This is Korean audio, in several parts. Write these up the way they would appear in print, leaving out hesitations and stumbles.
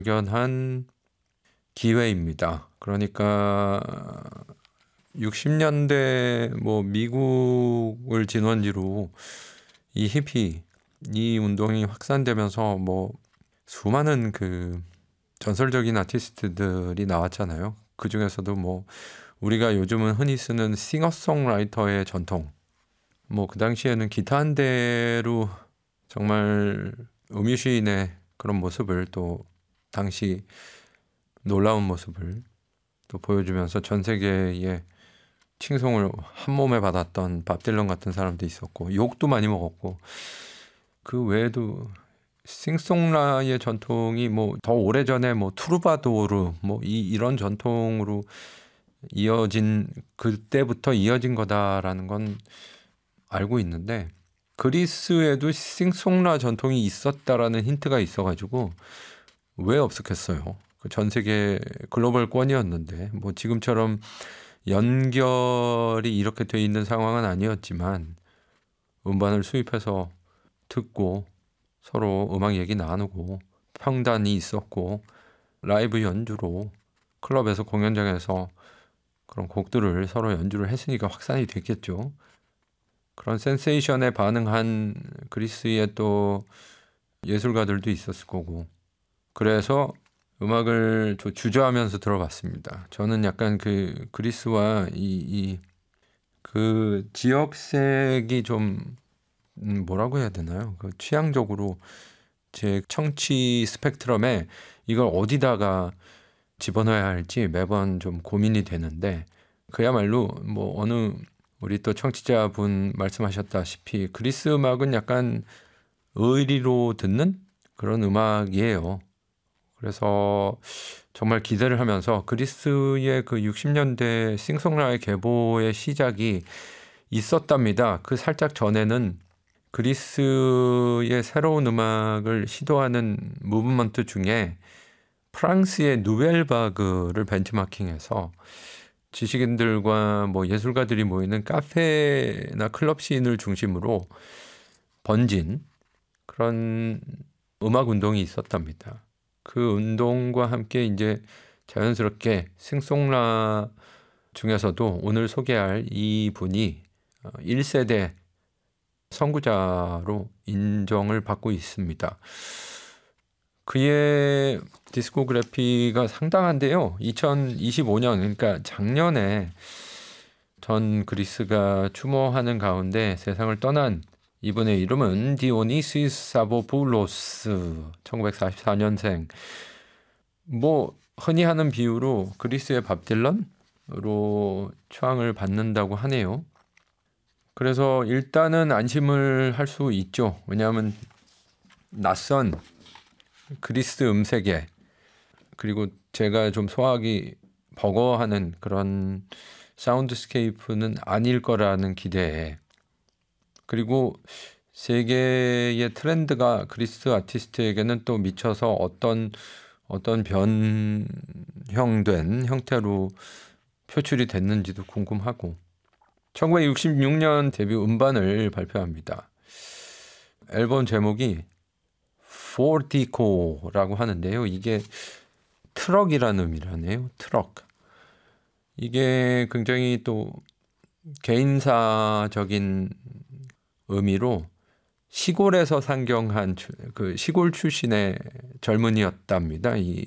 발견한 기회입니다. 그러니까 60년대 뭐 미국을 진원지로 이 히피 이 운동이 확산되면서 뭐 수많은 그 전설적인 아티스트들이 나왔잖아요. 그 중에서도 뭐 우리가 요즘은 흔히 쓰는 싱어송라이터의 전통, 뭐 그 당시에는 기타 한 대로 정말 음유시인의 그런 모습을 또 당시 놀라운 모습을 또 보여주면서 전 세계에 칭송을 한 몸에 받았던 밥 딜런 같은 사람도 있었고 욕도 많이 먹었고 그 외에도 싱송라의 전통이 뭐 더 오래전에 뭐 투르바도르 뭐 이런 전통으로 이어진 그때부터 이어진 거다라는 건 알고 있는데 그리스에도 싱송라 전통이 있었다라는 힌트가 있어가지고 왜 없었겠어요. 그 전 세계 글로벌권이었는데 뭐 지금처럼 연결이 이렇게 돼 있는 상황은 아니었지만 음반을 수입해서 듣고 서로 음악 얘기 나누고 평단이 있었고 라이브 연주로 클럽에서 공연장에서 그런 곡들을 서로 연주를 했으니까 확산이 됐겠죠. 그런 센세이션에 반응한 그리스의 또 예술가들도 있었을 거고 그래서 음악을 주저하면서 들어봤습니다. 저는 약간 그 그리스와 그 지역색이 좀 뭐라고 해야 되나요? 그 취향적으로 제 청취 스펙트럼에 이걸 어디다가 집어넣어야 할지 매번 좀 고민이 되는데 그야말로 뭐 어느 우리 또 청취자분 말씀하셨다시피 그리스 음악은 약간 의리로 듣는 그런 음악이에요. 그래서 정말 기대를 하면서 그리스의 그 60년대 싱송라의 계보의 시작이 있었답니다. 그 살짝 전에는 그리스의 새로운 음악을 시도하는 무브먼트 중에 프랑스의 누벨바그를 벤치마킹해서 지식인들과 뭐 예술가들이 모이는 카페나 클럽 씬을 중심으로 번진 그런 음악 운동이 있었답니다. 그 운동과 함께 이제 자연스럽게 싱송라 중에서도 오늘 소개할 이 분이 1세대 선구자로 인정을 받고 있습니다. 그의 디스코그래피가 상당한데요. 2025년 그러니까 작년에 전 그리스가 추모하는 가운데 세상을 떠난 이분의 이름은 디오니시스 사보풀로스 1944년생 뭐 흔히 하는 비유로 그리스의 밥 딜런으로 추앙을 받는다고 하네요. 그래서 일단은 안심을 할 수 있죠. 왜냐하면 낯선 그리스 음색에 그리고 제가 좀 소화하기 버거워하는 그런 사운드스케이프는 아닐 거라는 기대에 그리고 세계의 트렌드가 그리스 아티스트에게는 또 미쳐서 어떤 변형된 형태로 표출이 됐는지도 궁금하고 1966년 데뷔 음반을 발표합니다. 앨범 제목이 포티코라고 하는데요. 이게 트럭이라는 의미라네요. 트럭. 이게 굉장히 또 개인사적인 의미로 시골에서 상경한 그 시골 출신의 젊은이였답니다. 이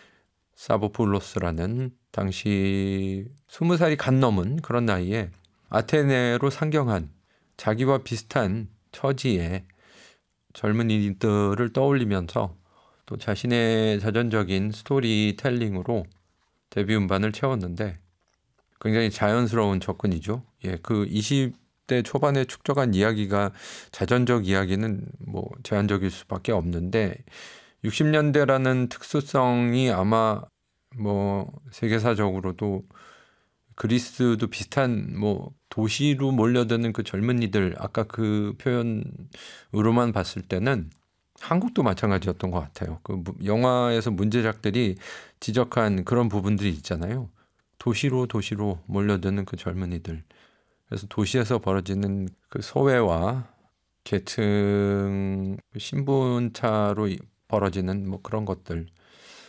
사보풀로스라는 당시 20살이 갓 넘은 그런 나이에 아테네로 상경한 자기와 비슷한 처지의 젊은이들을 떠올리면서 또 자신의 자전적인 스토리텔링으로 데뷔 음반을 채웠는데 굉장히 자연스러운 접근이죠. 예, 그 20대 초반에 축적한 이야기가 자전적 이야기는 뭐 제한적일 수밖에 없는데 60년대라는 특수성이 아마 뭐 세계사적으로도 그리스도 비슷한 뭐 도시로 몰려드는 그 젊은이들 아까 그 표현으로만 봤을 때는 한국도 마찬가지였던 것 같아요. 그 영화에서 문제작들이 지적한 그런 부분들이 있잖아요. 도시로 몰려드는 그 젊은이들. 그래서 도시에서 벌어지는 그 소외와 계층 신분차로 벌어지는 뭐 그런 것들.